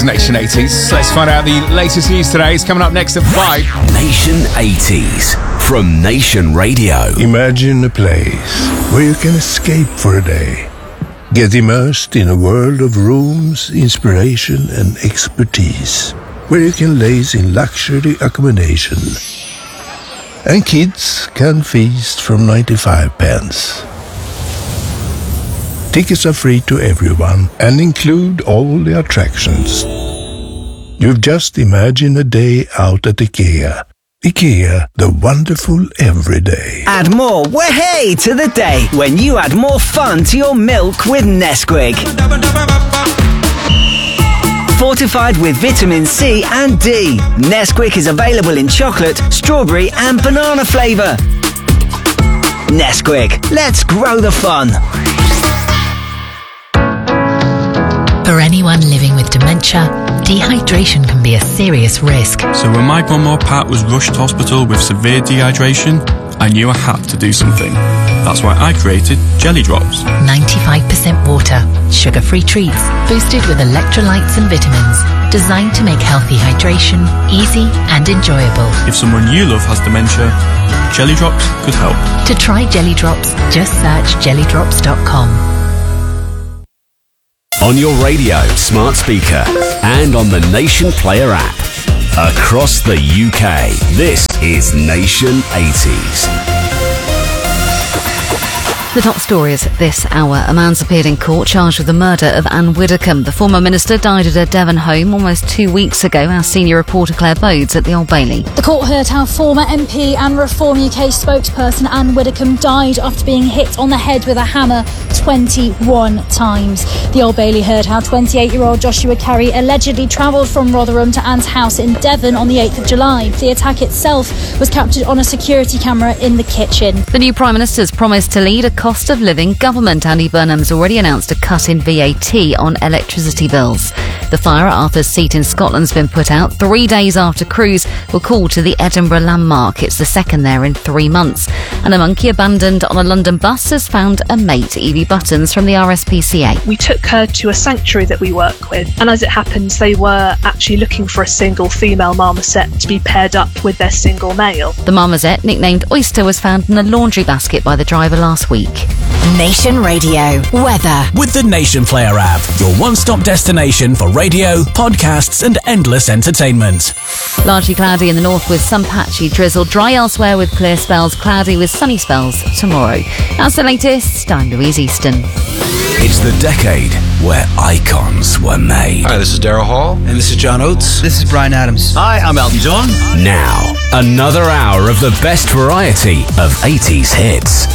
Nation 80s. Let's find out the latest news today. It's coming up next at 5. Nation 80s from Nation Radio. Imagine a place where you can escape for a day. Get immersed in a world of rooms, inspiration and expertise. Where you can laze in luxury accommodation. And kids can feast from 95 pence. Tickets are free to everyone and include all the attractions. You've just imagined a day out at IKEA. IKEA, the wonderful everyday. Add more way to the day when you add more fun to your milk with Nesquik. Fortified with vitamin C and D, Nesquik is available in chocolate, strawberry and banana flavour. Nesquik, let's grow the fun. For anyone living with dementia, dehydration can be a serious risk. So when my grandma Pat was rushed to hospital with severe dehydration, I knew I had to do something. That's why I created Jelly Drops. 95% water, sugar-free treats, boosted with electrolytes and vitamins, designed to make healthy hydration easy and enjoyable. If someone you love has dementia, Jelly Drops could help. To try Jelly Drops, just search jellydrops.com. On your radio, smart speaker, and on the Nation Player app. Across the UK, this is Nation 80s. The top stories this hour. A man's appeared in court charged with the murder of Anne Widdecombe. The former minister died at her Devon home almost 2 weeks ago. Our senior reporter Claire Bodes at the Old Bailey. The court heard how former MP and Reform UK spokesperson Anne Widdecombe died after being hit on the head with a hammer 21 times. The Old Bailey heard how 28-year-old Joshua Carey allegedly travelled from Rotherham to Anne's house in Devon on the 8th of July. The attack itself was captured on a security camera in the kitchen. The new Prime Minister's promised to lead a cost of living government. Andy Burnham's already announced a cut in VAT on electricity bills. The fire at Arthur's Seat in Scotland's been put out 3 days after crews were called to the Edinburgh landmark. It's the second there in 3 months. And a monkey abandoned on a London bus has found a mate. Evie Buttons from the RSPCA. We took her to a sanctuary that we work with, and as it happens, they were actually looking for a single female marmoset to be paired up with their single male. The marmoset, nicknamed Oyster, was found in a laundry basket by the driver last week. Nation Radio weather with the Nation Player app, your one-stop destination for radio, podcasts and endless entertainment. Largely cloudy in the north with some patchy drizzle, dry elsewhere with clear spells, cloudy with sunny spells tomorrow. That's the latest. I'm Louise Easton. It's the decade where icons were made. Hi, this is Daryl Hall. And this is John Oates. This is Bryan Adams. Hi, I'm Elton John. Now, another hour of the best variety of 80s hits.